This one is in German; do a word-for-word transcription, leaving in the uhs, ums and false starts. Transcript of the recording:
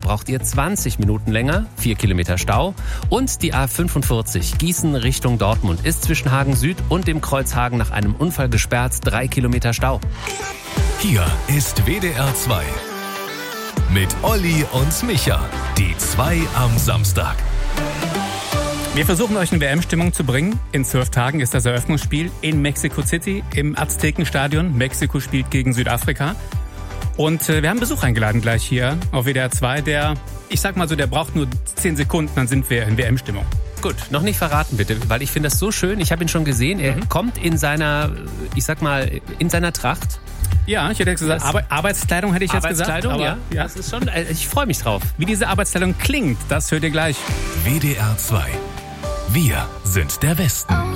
braucht ihr zwanzig Minuten länger, vier Kilometer Stau. Und die A fünfundvierzig Gießen Richtung Dortmund ist zwischen Hagen Süd und dem Kreuz Hagen nach einem Unfall gesperrt, drei Kilometer Stau. Hier ist W D R zwei mit Olli und Micha, die zwei am Samstag. Wir versuchen euch in W M-Stimmung zu bringen. In zwölf Tagen ist das Eröffnungsspiel in Mexico City im Aztekenstadion. Mexiko spielt gegen Südafrika. Und äh, wir haben Besuch eingeladen gleich hier auf W D R zwei. Der, ich sag mal so, der braucht nur zehn Sekunden, dann sind wir in W M-Stimmung. Gut, noch nicht verraten bitte, weil ich finde das so schön. Ich habe ihn schon gesehen. Er mhm. kommt in seiner, ich sag mal, in seiner Tracht. Ja, ich hätte jetzt gesagt, Arbe- Arbeitskleidung hätte ich jetzt gesagt. Arbeitskleidung, ja. ja. Das ist schon, ich freue mich drauf. Wie diese Arbeitskleidung klingt, das hört ihr gleich. W D R zwei. Wir sind der Westen.